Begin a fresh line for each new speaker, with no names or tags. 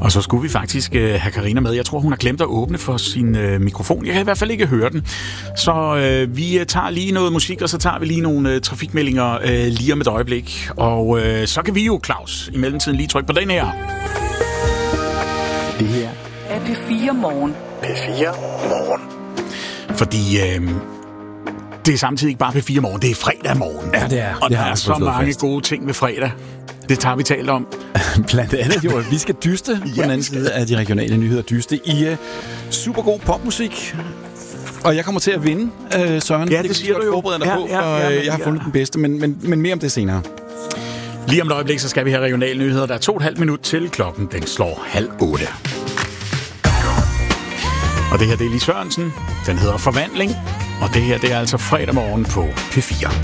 Og så skulle vi faktisk have Karina med. Jeg tror, hun har glemt at åbne for sin mikrofon. Jeg kan i hvert fald ikke høre den. Så vi tager lige noget musik, og så tager vi lige nogle trafikmeldinger lige om et øjeblik. Og så kan vi jo, Claus, i mellemtiden lige trykke på den her. Det her
er P4 Morgen.
P4 Morgen. Fordi det er samtidig ikke bare P4 Morgen, det er fredag morgen.
Ja, det er.
Og der er så mange gode ting ved fredag. Det tager vi talt om.
Blandt andet jo, at vi skal dyste på den anden side af de regionale nyheder. Dyste i supergod popmusik. Og jeg kommer til at vinde, Søren.
Ja, det siger du jo.
Forbereder dig på, og jeg har fundet den bedste, men mere om det senere.
Lige om et øjeblik, så skal vi have regionale nyheder. Der er 2,5 minut til klokken. Den slår 7:30. Og det her, det er Lis Sørensen. Den hedder Forvandling. Og det her, det er altså fredag morgen på P4.